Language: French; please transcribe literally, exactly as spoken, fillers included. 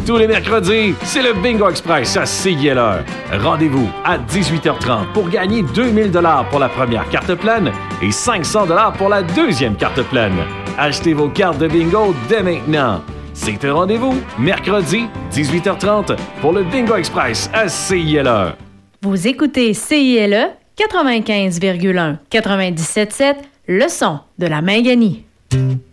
Tous les mercredis, c'est le Bingo Express à C I L E. Rendez-vous à dix-huit heures trente pour gagner deux mille dollars pour la première carte pleine et cinq cents dollars pour la deuxième carte pleine. Achetez vos cartes de bingo dès maintenant. C'est un rendez-vous, mercredi, dix-huit heures trente, pour le Bingo Express à C I L E. Vous écoutez C I L E quatre-vingt-quinze virgule un, quatre-vingt-dix-sept virgule sept, le son de la Minganie.